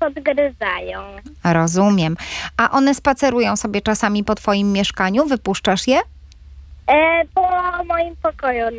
podgryzają. Rozumiem. A one spacerują sobie czasami po twoim mieszkaniu? Wypuszczasz je? Po moim pokoju